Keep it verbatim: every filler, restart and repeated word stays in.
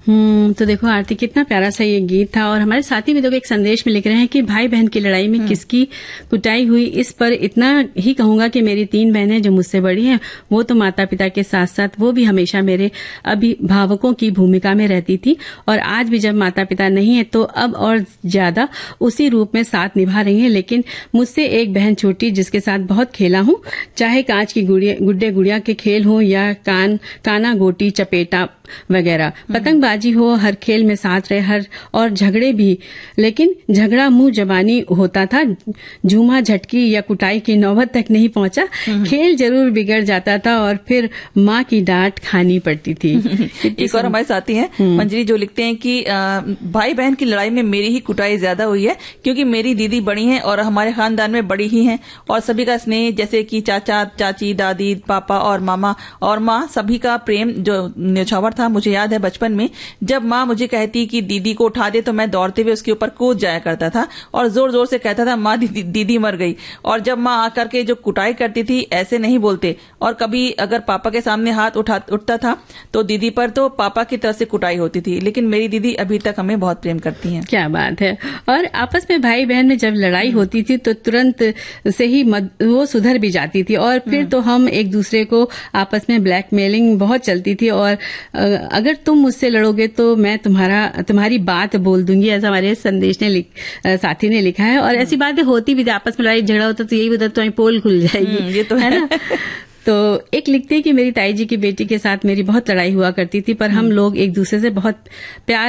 हम्म तो देखो आरती, कितना प्यारा सा ये गीत था। और हमारे साथी भी देखो एक संदेश में लिख रहे हैं कि भाई बहन की लड़ाई में किसकी कुटाई हुई, इस पर इतना ही कहूंगा कि मेरी तीन बहनें जो मुझसे बड़ी हैं वो तो माता पिता के साथ साथ वो भी हमेशा मेरे अभिभावकों की भूमिका में रहती थी, और आज भी जब माता पिता नहीं है तो अब और ज्यादा उसी रूप में साथ निभा रही हैं। लेकिन मुझसे एक बहन छोटी जिसके साथ बहुत खेला हूं, चाहे कांच की गुड्डे गुड़िया के खेल हो या कान काना गोटी चपेटा वगैरह, पतंगबाजी हो, हर खेल में साथ रहे, हर और झगड़े भी, लेकिन झगड़ा मुंह जबानी होता था, झूमा झटकी या कुटाई की नौबत तक नहीं पहुंचा। खेल जरूर बिगड़ जाता था और फिर माँ की डांट खानी पड़ती थी। एक और हमारे साथी हैं मंजरी, जो लिखते हैं कि भाई बहन की लड़ाई में मेरी ही कुटाई ज्यादा हुई है, क्योंकि मेरी दीदी बड़ी हैं और हमारे खानदान में बड़ी ही हैं, और सभी का स्नेह जैसे कि चाचा चाची दादी पापा और मामा और माँ, सभी का प्रेम जो न्यौछावर था। मुझे याद है बचपन में जब माँ मुझे कहती कि दीदी को उठा दे तो मैं दौड़ते हुए उसके ऊपर कूद जाया करता था और जोर जोर से कहता था माँ दीदी, दीदी मर गई। और जब माँ आकर के जो कुटाई करती थी, ऐसे नहीं बोलते, और कभी अगर पापा के सामने हाथ उठा उठता था तो दीदी पर तो पापा की तरफ से कुटाई होती थी। लेकिन मेरी दीदी अभी तक हमें बहुत प्रेम करती हैं। क्या बात है। और आपस में भाई बहन में जब लड़ाई होती थी तो तुरंत से ही मद, वो सुधर भी जाती थी, और फिर तो हम एक दूसरे को आपस में ब्लैकमेलिंग बहुत चलती थी, और अगर तुम मुझसे लड़ोगे तो मैं तुम्हारा तुम्हारी बात बोल दूंगी, ऐसा हमारे संदेश ने लिख, साथी ने लिखा है। और ऐसी बातें होती भी थी, आपस में लड़ाई झगड़ा होता तो यही होता तुम्हारी पोल खुल जाएगी, ये तो है ना। तो एक लिखते हैं कि मेरी ताई जी की बेटी के साथ मेरी बहुत लड़ाई हुआ करती थी, पर हम लोग एक दूसरे से बहुत प्यार